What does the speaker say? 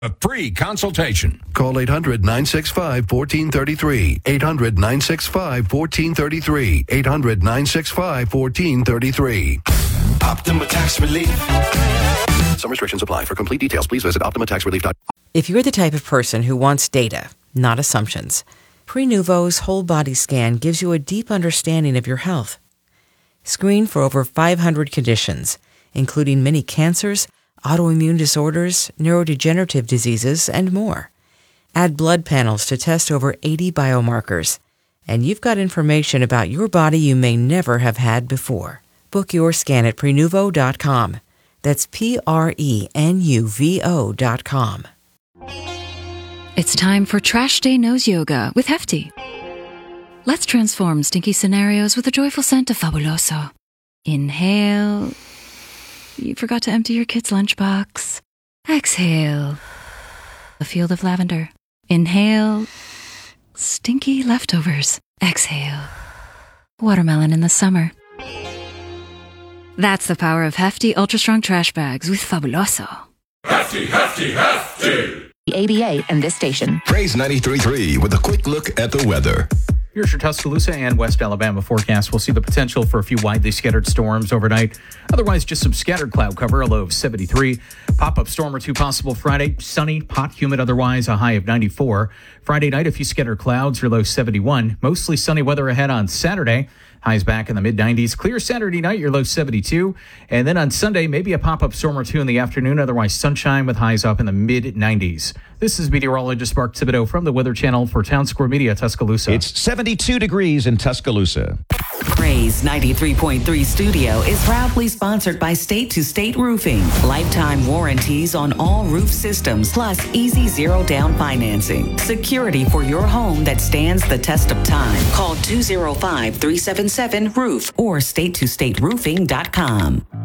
A free consultation. Call 800-965-1433. 800-965-1433. 800-965-1433. Optima Tax Relief. Some restrictions apply. For complete details, please visit OptimaTaxRelief.com. If you're the type of person who wants data, not assumptions, Prenuvo's whole body scan gives you a deep understanding of your health. Screen for over 500 conditions, including many cancers, autoimmune disorders, neurodegenerative diseases, and more. Add blood panels to test over 80 biomarkers, and you've got information about your body you may never have had before. Book your scan at Prenuvo.com. That's Prenuvo.com. It's time for Trash Day Nose Yoga with Hefty. Let's transform stinky scenarios with a joyful scent of Fabuloso. Inhale. You forgot to empty your kid's lunchbox. Exhale. A field of lavender. Inhale. Stinky leftovers. Exhale. Watermelon in the summer. That's the power of Hefty Ultra Strong Trash Bags with Fabuloso. Hefty, Hefty, Hefty! The ABA and this station. Praise 93.3 with a quick look at the weather. Here's your Tuscaloosa and West Alabama forecast. We'll see the potential for a few widely scattered storms overnight. Otherwise, just some scattered cloud cover, a low of 73. Pop-up storm or two possible Friday. Sunny, hot, humid otherwise, a high of 94. Friday night, a few scattered clouds, your low 71. Mostly sunny weather ahead on Saturday. Highs back in the mid-90s. Clear Saturday night, your low 72. And then on Sunday, maybe a pop-up storm or two in the afternoon. Otherwise, sunshine with highs up in the mid-90s. This is meteorologist Mark Thibodeau from the Weather Channel for Town Square Media, Tuscaloosa. It's 72 degrees in Tuscaloosa. Praise 93.3 Studio is proudly sponsored by State to State Roofing. Lifetime warranties on all roof systems, plus easy zero-down financing. Security for your home that stands the test of time. Call 205-377-ROOF or StatetoStateRoofing.com.